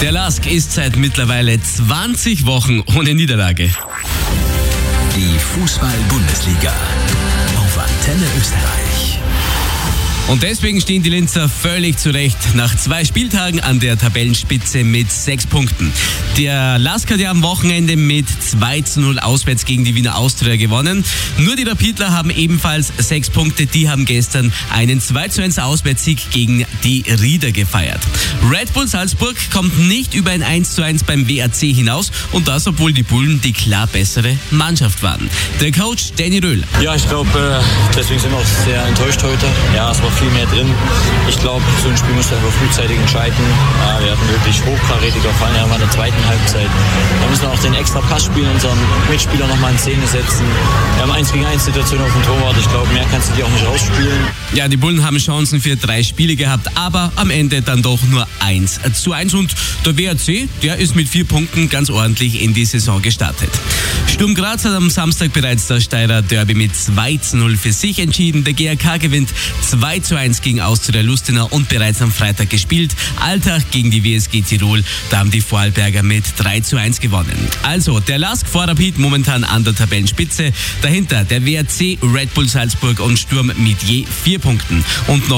Der LASK ist seit mittlerweile 20 Wochen ohne Niederlage. Die Fußball-Bundesliga auf Antenne Österreich. Und deswegen stehen die Linzer völlig zurecht nach 2 Spieltagen an der Tabellenspitze mit 6 Punkten. Der LASK hat ja am Wochenende mit 2:0 auswärts gegen die Wiener Austria gewonnen. Nur die Rapidler haben ebenfalls 6 Punkte. Die haben gestern einen 2:1 Auswärtssieg gegen die Rieder gefeiert. Red Bull Salzburg kommt nicht über ein 1:1 beim WAC hinaus. Und das, obwohl die Bullen die klar bessere Mannschaft waren. Der Coach Danny Röhl. Ja, ich glaube, deswegen sind wir auch sehr enttäuscht heute. Ja, es war viel mehr drin. Ich glaube, so ein Spiel musst du einfach frühzeitig entscheiden. Wir hatten wirklich hochkarätige Fallen in der zweiten Halbzeit. Da müssen wir auch den extra Pass spielen, unseren Mitspieler nochmal in Szene setzen. Wir haben 1 gegen 1 Situation auf dem Torwart. Ich glaube, mehr kannst du dir auch nicht rausspielen. Ja, die Bullen haben Chancen für 3 Spiele gehabt, aber am Ende dann doch nur 1:1. Und der WAC, der ist mit 4 Punkten ganz ordentlich in die Saison gestartet. Sturm Graz hat am Samstag bereits das Steirer Derby mit 2:0 für sich entschieden. Der GAK gewinnt 2:1 gegen Austria Lustenau und bereits am Freitag gespielt. Alltag gegen die WSG Tirol, da haben die Vorarlberger mit 3:1 gewonnen. Also, der LASK vor Rapid momentan an der Tabellenspitze. Dahinter der WAC, Red Bull Salzburg und Sturm mit je 4 Punkten. Und noch